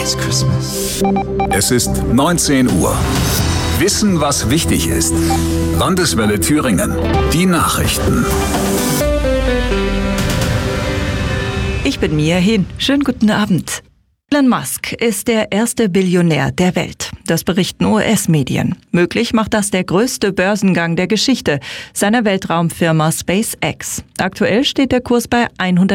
It's Christmas. Es ist 19 Uhr. Wissen, was wichtig ist. Landeswelle Thüringen. Die Nachrichten. Ich bin Mia Hin. Schönen guten Abend. Elon Musk ist der erste Billionär der Welt. Das berichten US-Medien. Möglich macht das der größte Börsengang der Geschichte seiner Weltraumfirma SpaceX. Aktuell steht der Kurs bei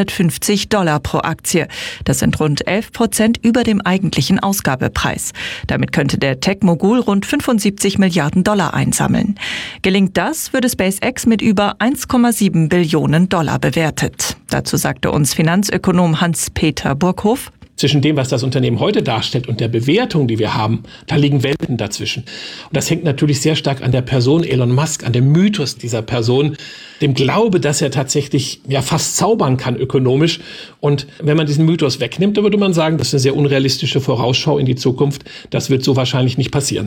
$150 pro Aktie. Das sind rund 11% über dem eigentlichen Ausgabepreis. Damit könnte der Tech-Mogul rund $75 Milliarden einsammeln. Gelingt das, würde SpaceX mit über $1,7 Billionen bewertet. Dazu sagte uns Finanzökonom Hans-Peter Burghoff: Zwischen dem, was das Unternehmen heute darstellt und der Bewertung, die wir haben, da liegen Welten dazwischen. Und das hängt natürlich sehr stark an der Person Elon Musk, an dem Mythos dieser Person, dem Glaube, dass er tatsächlich fast zaubern kann ökonomisch. Und wenn man diesen Mythos wegnimmt, dann würde man sagen, das ist eine sehr unrealistische Vorausschau in die Zukunft. Das wird so wahrscheinlich nicht passieren.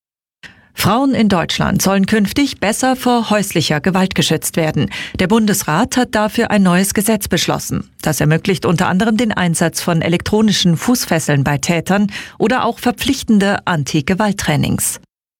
Frauen in Deutschland sollen künftig besser vor häuslicher Gewalt geschützt werden. Der Bundesrat hat dafür ein neues Gesetz beschlossen. Das ermöglicht unter anderem den Einsatz von elektronischen Fußfesseln bei Tätern oder auch verpflichtende Anti-Gewalt-Trainings.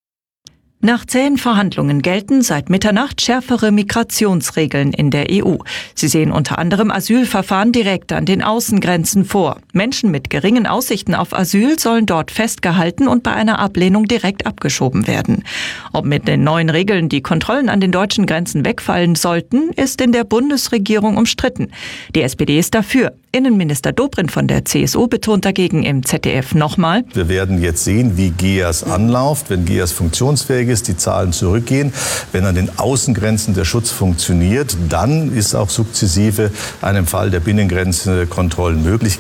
Nach zähen Verhandlungen gelten seit Mitternacht schärfere Migrationsregeln in der EU. Sie sehen unter anderem Asylverfahren direkt an den Außengrenzen vor. Menschen mit geringen Aussichten auf Asyl sollen dort festgehalten und bei einer Ablehnung direkt abgeschoben werden. Ob mit den neuen Regeln die Kontrollen an den deutschen Grenzen wegfallen sollten, ist in der Bundesregierung umstritten. Die SPD ist dafür. Innenminister Dobrindt von der CSU betont dagegen im ZDF nochmal: Wir werden jetzt sehen, wie GEAS anläuft. Wenn GEAS funktionsfähig ist, die Zahlen zurückgehen. Wenn an den Außengrenzen der Schutz funktioniert, dann ist auch sukzessive einem Fall der Binnengrenzenkontrollen möglich.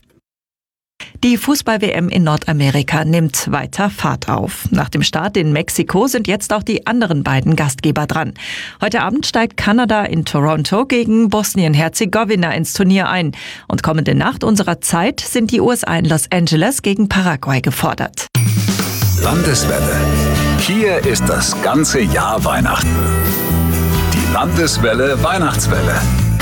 Die Fußball-WM in Nordamerika nimmt weiter Fahrt auf. Nach dem Start in Mexiko sind jetzt auch die anderen beiden Gastgeber dran. Heute Abend steigt Kanada in Toronto gegen Bosnien-Herzegowina ins Turnier ein. Und kommende Nacht unserer Zeit sind die USA in Los Angeles gegen Paraguay gefordert. Landeswelle. Hier ist das ganze Jahr Weihnachten. Die Landeswelle Weihnachtswelle.